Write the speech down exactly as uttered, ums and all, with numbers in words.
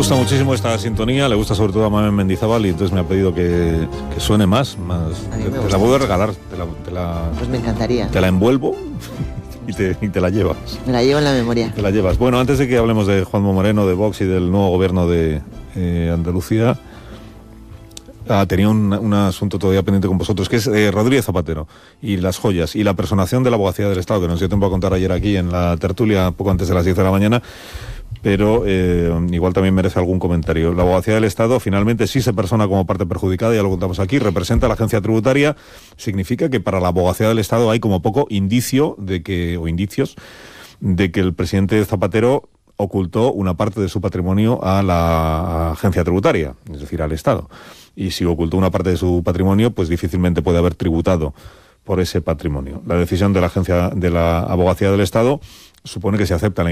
gusta muchísimo esta sintonía, le gusta sobre todo a Mamen Mendizábal y entonces me ha pedido que, que suene más. más. Te, te la puedo regalar, te la, te la, pues me encantaría. Te la envuelvo y te, y te la llevas. Me la llevo en la memoria. Te la llevas. Bueno, antes de que hablemos de Juanma Moreno, de Vox y del nuevo gobierno de eh, Andalucía, ah, tenía un, un asunto todavía pendiente con vosotros, que es eh, Rodríguez Zapatero y las joyas y la personación de la Abogacía del Estado, que nos dio tiempo a contar ayer aquí en la tertulia, poco antes de las diez de la mañana. Pero eh, igual también merece algún comentario. La Abogacía del Estado finalmente sí se persona como parte perjudicada, ya lo contamos aquí, representa a la agencia tributaria. Significa que para la Abogacía del Estado hay como poco indicio de que, o indicios, de que el presidente Zapatero ocultó una parte de su patrimonio a la agencia tributaria, es decir, al Estado. Y si ocultó una parte de su patrimonio, pues difícilmente puede haber tributado por ese patrimonio. La decisión de la agencia de la Abogacía del Estado supone que se acepta la